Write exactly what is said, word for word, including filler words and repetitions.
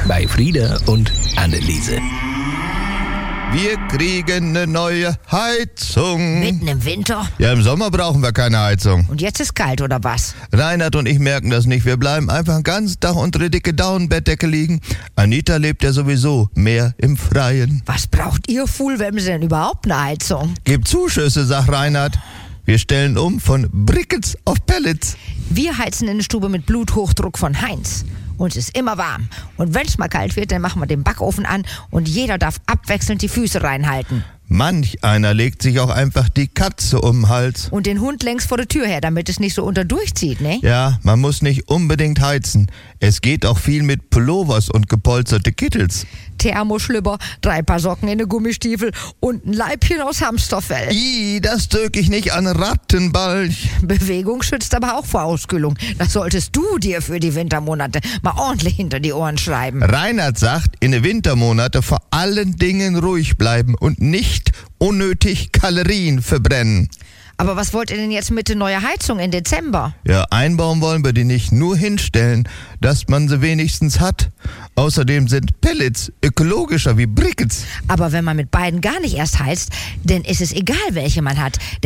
bei Frieda und Anneliese. Wir kriegen eine neue Heizung. Mitten im Winter? Ja, im Sommer brauchen wir keine Heizung. Und jetzt ist kalt, oder was? Reinhard und ich merken das nicht. Wir bleiben einfach den ganzen Tag unter der dicke Daunenbettdecke liegen. Anita lebt ja sowieso mehr im Freien. Was braucht ihr Fuhlwämse denn überhaupt eine Heizung? Gebt Zuschüsse, sagt Reinhard. Wir stellen um von Brickets auf Pellets. Wir heizen in der Stube mit Bluthochdruck von Heinz. Uns ist immer warm. Und wenn es mal kalt wird, dann machen wir den Backofen an und jeder darf abwechselnd die Füße reinhalten. Manch einer legt sich auch einfach die Katze um den Hals. Und den Hund längs vor der Tür her, damit es nicht so unterdurchzieht, ne? Ja, man muss nicht unbedingt heizen. Es geht auch viel mit Pullovers und gepolsterte Kittels. Thermoschlüpper, drei Paar Socken in den Gummistiefel und ein Leibchen aus Hamsterfell. Ih, das drück ich nicht an Rattenbalch. Bewegung schützt aber auch vor Auskühlung. Das solltest du dir für die Wintermonate mal ordentlich hinter die Ohren schreiben. Reinhard sagt, in den Wintermonate vor allen Dingen ruhig bleiben und nicht unnötig Kalorien verbrennen. Aber was wollt ihr denn jetzt mit der neuen Heizung im Dezember? Ja, einbauen wollen wir die nicht, nur hinstellen, dass man sie wenigstens hat. Außerdem sind Pellets ökologischer wie Brickets. Aber wenn man mit beiden gar nicht erst heizt, dann ist es egal, welche man hat.